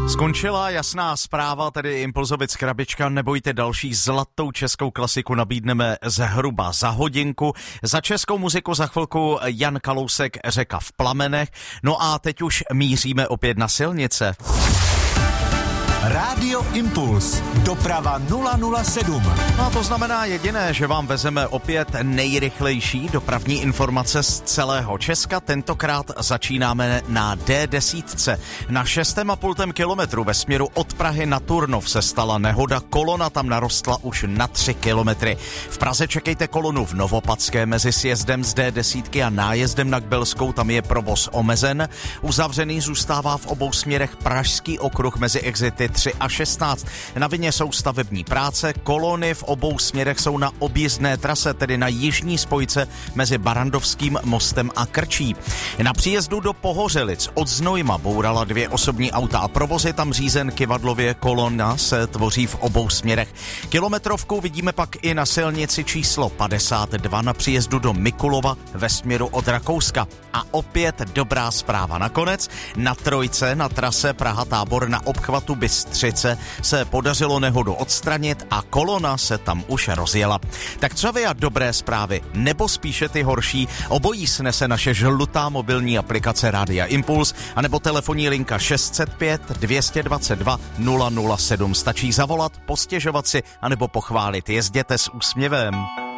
Skončila jasná zpráva, tedy Impulzovic Krabička, nebojte, další zlatou českou klasiku nabídneme zhruba za hodinku. Za českou muziku za chvilku Jan Kalousek, Řeka v plamenech. No a teď už míříme opět na silnice. Rádio Impuls. Doprava 007. No a to znamená jediné, že vám vezeme opět nejrychlejší dopravní informace z celého Česka. Tentokrát začínáme na D10. Na 6,5 kilometru ve směru od Prahy na Turnov se stala nehoda. Kolona tam narostla už na 3 kilometry. V Praze čekejte kolonu v Novopadské mezi sjezdem z D10 a nájezdem na Kbelskou. Tam je provoz omezen. Uzavřený zůstává v obou směrech Pražský okruh mezi exity 3 a 16. Na vině jsou stavební práce, kolony v obou směrech jsou na objízdné trase, tedy na jižní spojce mezi Barandovským mostem a Krčí. Na příjezdu do Pohořelic od Znojma bourala 2 osobní auta a provoz je tam řízen kyvadlově, kolona se tvoří v obou směrech. Kilometrovku vidíme pak i na silnici číslo 52 na příjezdu do Mikulova ve směru od Rakouska. A opět dobrá zpráva. Nakonec na trojce na trase Praha-Tábor na obchvatu Bystřice se podařilo nehodu odstranit a kolona se tam už rozjela. Tak co vy a dobré zprávy, nebo spíše ty horší, obojí snese naše žlutá mobilní aplikace Rádia Impuls, anebo telefonní linka 605 222 007. Stačí zavolat, postěžovat si, anebo pochválit. Jezděte s úsměvem.